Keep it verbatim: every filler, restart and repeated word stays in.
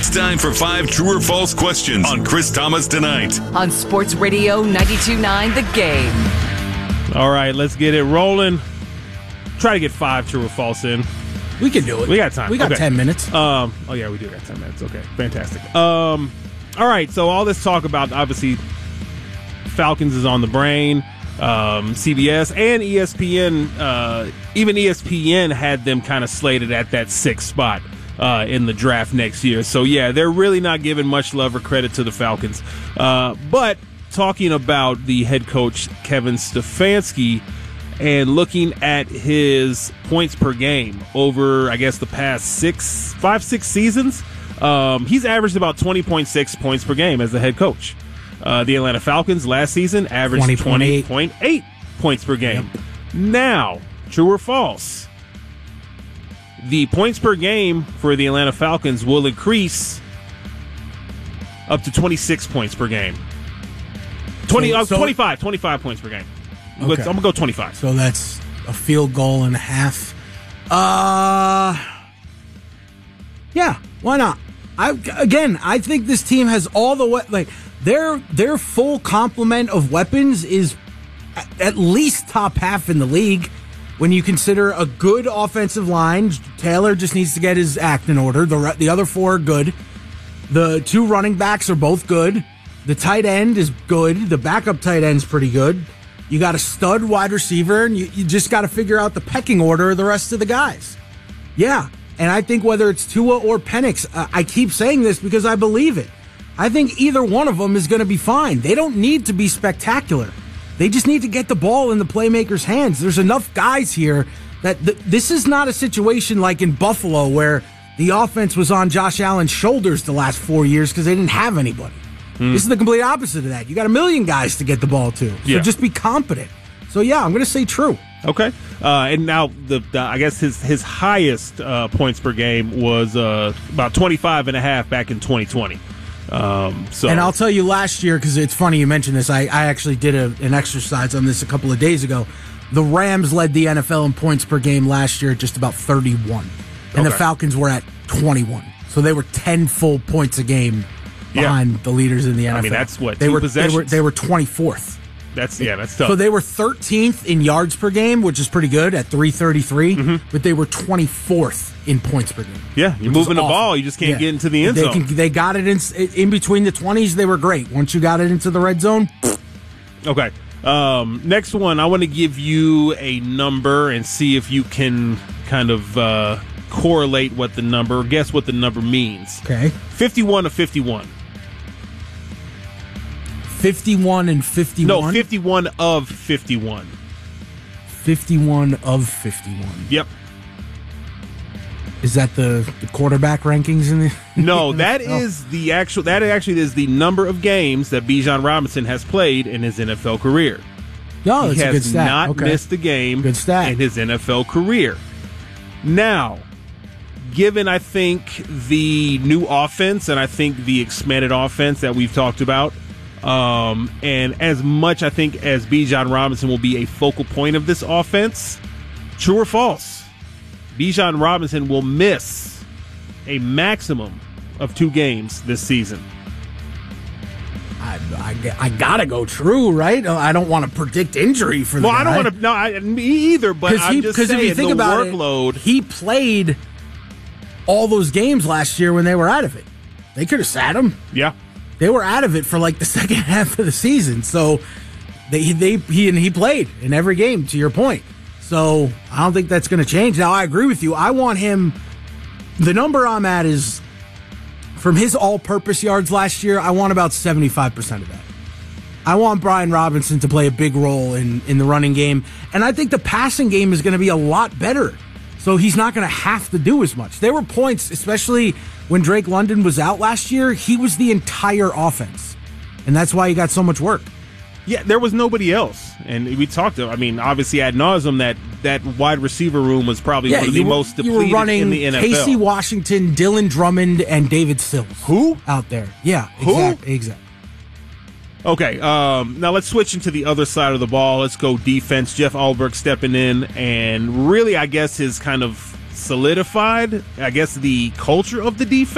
It's time for five true or false questions on Chris Thomas Tonight. On Sports Radio ninety-two point nine The Game. All right, let's get it rolling. Try to get five true or false in. We can do it. We got time. We got okay. ten minutes. Um, oh, yeah, we do got ten minutes. Okay, fantastic. Um, all right, so all this talk about, obviously, Falcons is on the brain. Um, C B S and E S P N, uh, even E S P N had them kind of slated at that sixth spot uh, in the draft next year. So, yeah, they're really not giving much love or credit to the Falcons. Uh, but talking about the head coach, Kevin Stefanski, and looking at his points per game over, I guess, the past six, five, six seasons, um, he's averaged about twenty point six points per game as the head coach. Uh, the Atlanta Falcons last season averaged twenty point eight points per game. Yep. Now, true or false, the points per game for the Atlanta Falcons will increase up to twenty-six points per game. twenty, so, uh, so, twenty-five, twenty-five points per game. Okay. I'm going to go twenty-five. So that's a field goal and a half. Uh, yeah, why not? I Again, I think this team has all the we- like their their full complement of weapons is at least top half in the league. When you consider a good offensive line, Taylor just needs to get his act in order. The the other four are good. The two running backs are both good. The tight end is good. The backup tight end's pretty good. You got a stud wide receiver, and you, you just got to figure out the pecking order of the rest of the guys. Yeah, and I think whether it's Tua or Penix, uh, I keep saying this because I believe it. I think either one of them is going to be fine. They don't need to be spectacular. They just need to get the ball in the playmakers' hands. There's enough guys here that th- this is not a situation like in Buffalo where the offense was on Josh Allen's shoulders the last four years because they didn't have anybody. Mm. This is the complete opposite of that. You got a million guys to get the ball to. So yeah. just be competent. So, yeah, I'm going to say true. Okay. Uh, and now, the, the I guess his, his highest uh, points per game was uh, about twenty-five and a half back in twenty twenty. Um, so. And I'll tell you last year, because it's funny you mentioned this, I, I actually did a, an exercise on this a couple of days ago. The Rams led the N F L in points per game last year at just about thirty-one. And okay. the Falcons were at twenty-one. So they were ten full points a game behind yeah. the leaders in the N F L. I mean, that's what, they two were, possessions? They were, they were twenty-fourth. That's yeah, that's tough. So they were thirteenth in yards per game, which is pretty good at three thirty-three, mm-hmm. but they were twenty-fourth in points per game. Yeah, you're moving the ball, you just can't yeah. get into the end they zone. Can, they got it in, in between the twenties, they were great. Once you got it into the red zone, okay. Um, next one, I want to give you a number and see if you can kind of uh, correlate what the number, guess what the number means. Okay. fifty-one to fifty-one. fifty-one and fifty-one? No, fifty-one of fifty-one. fifty-one of fifty-one. Yep. Is that the, the quarterback rankings in the No, that oh. is the actual that actually is the number of games that Bijan Robinson has played in his N F L career. No, that's he has a good stat. not okay. missed a game good stat. in his N F L career. Now, given I think the new offense and I think the expanded offense that we've talked about, Um, and as much, I think, as Bijan Robinson will be a focal point of this offense, true or false, Bijan Robinson will miss a maximum of two games this season. I, I, I gotta go true, right? I don't want to predict injury for the Well, guy. I don't want to, no, I, me either, but I'm he, just saying if you think the about workload. It, he played all those games last year when they were out of it. They could have sat him. Yeah. They were out of it for like the second half of the season, so they they he and he played in every game. To your point, so I don't think that's going to change. Now I agree with you. I want him. The number I'm at is from his all-purpose yards last year. I want about seventy-five percent of that. I want Brian Robinson to play a big role in in the running game, and I think the passing game is going to be a lot better. So he's not going to have to do as much. There were points, especially when Drake London was out last year, he was the entire offense. And that's why he got so much work. Yeah, there was nobody else. And we talked to, I mean, obviously ad nauseum that that wide receiver room was probably yeah, one of the were, most depleted you were running in the N F L. Casey Washington, Dylan Drummond, and David Sills. Who? Out there. Yeah, Who? exactly. Exactly. Okay, um, now let's switch into the other side of the ball. Let's go defense. Jeff Alberg stepping in and really, I guess, has kind of solidified, I guess, the culture of the defense.